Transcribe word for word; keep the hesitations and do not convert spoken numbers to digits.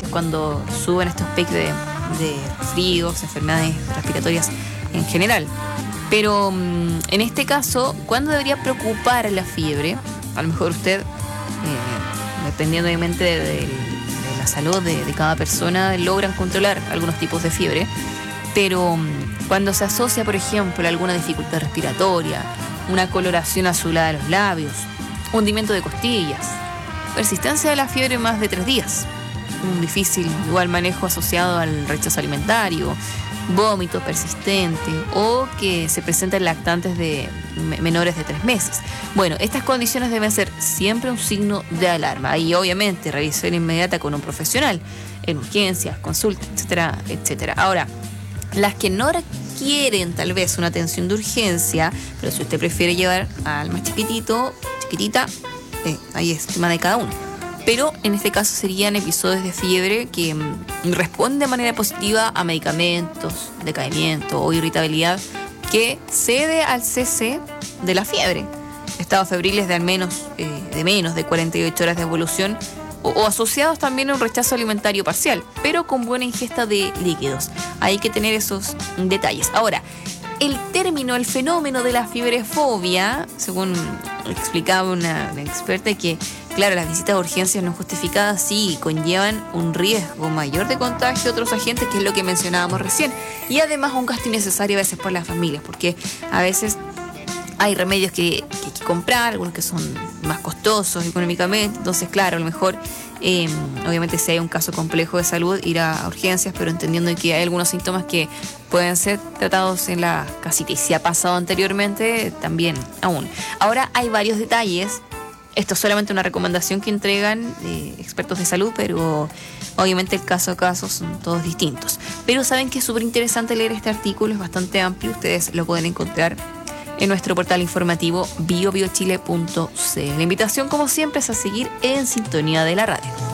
cuando suben estos picos de, de fríos, enfermedades respiratorias en general. Pero mmm, en este caso, ¿cuándo debería preocupar la fiebre? A lo mejor usted, eh, dependiendo obviamente de, de, de la salud de, de cada persona, logran controlar algunos tipos de fiebre. Pero mmm, cuando se asocia, por ejemplo, a alguna dificultad respiratoria, una coloración azulada de los labios, hundimiento de costillas, persistencia de la fiebre más de tres días, un difícil igual manejo asociado al rechazo alimentario, vómito persistente o que se presentan lactantes de menores de tres meses. Bueno, estas condiciones deben ser siempre un signo de alarma y obviamente revisión inmediata con un profesional en urgencias, consulta, etcétera, etcétera. Ahora, las que no requieren tal vez una atención de urgencia, pero si usted prefiere llevar al más chiquitito, chiquitita, eh, ahí es tema de cada uno. Pero en este caso serían episodios de fiebre que mmm, responden de manera positiva a medicamentos, decaimiento o irritabilidad que cede al cese de la fiebre. Estados febriles de al menos eh, de menos de cuarenta y ocho horas de evolución o, o asociados también a un rechazo alimentario parcial, pero con buena ingesta de líquidos. Hay que tener esos detalles. Ahora, el término, el fenómeno de la fiebrefobia, según explicaba una, una experta, que claro, las visitas a urgencias no justificadas sí conllevan un riesgo mayor de contagio de otros agentes, que es lo que mencionábamos recién, y además un gasto innecesario a veces por las familias, porque a veces hay remedios que, que hay que comprar, algunos que son más costosos económicamente, entonces claro, a lo mejor eh, obviamente si hay un caso complejo de salud ir a urgencias, pero entendiendo que hay algunos síntomas que pueden ser tratados en la casita y si ha pasado anteriormente también aún. Ahora hay varios detalles. Esto es solamente una recomendación que entregan eh, expertos de salud, pero obviamente el caso a caso son todos distintos. Pero saben que es súper interesante leer este artículo, es bastante amplio, ustedes lo pueden encontrar en nuestro portal informativo bio bio chile punto c l. La invitación, como siempre, es a seguir en sintonía de la radio.